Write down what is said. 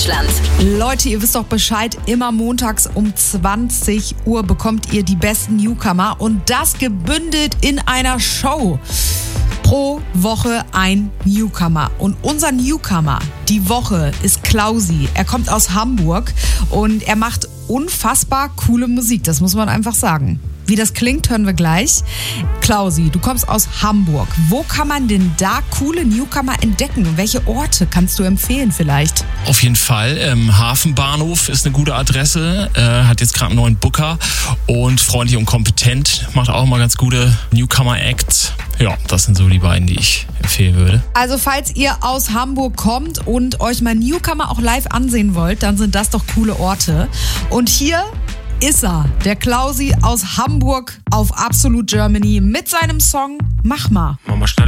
Deutschland. Leute, ihr wisst doch Bescheid, immer montags um 20 Uhr bekommt ihr die besten Newcomer und das gebündelt in einer Show. Pro Woche ein Newcomer. Und unser Newcomer die Woche ist Klausi. Er kommt aus Hamburg und er macht unfassbar coole Musik, das muss man einfach sagen. Wie das klingt, hören wir gleich. Klausi, du kommst aus Hamburg. Wo kann man denn da coole Newcomer entdecken? Welche Orte kannst du empfehlen vielleicht? Auf jeden Fall. Hafenbahnhof ist eine gute Adresse. Hat jetzt gerade einen neuen Booker. Und freundlich und kompetent. Macht auch mal ganz gute Newcomer-Acts. Ja, das sind so die beiden, die ich empfehlen würde. Also falls ihr aus Hamburg kommt und euch mal Newcomer auch live ansehen wollt, dann sind das doch coole Orte. Und hier ist er, der Klausi aus Hamburg auf Absolute Germany mit seinem Song Mach mal. Machen wir schnell.